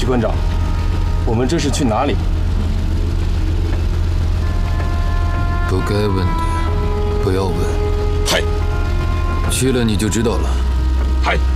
机关长，我们这是去哪里？ 不该问的，不要问。 嗨， 去了你就知道了。 嗨。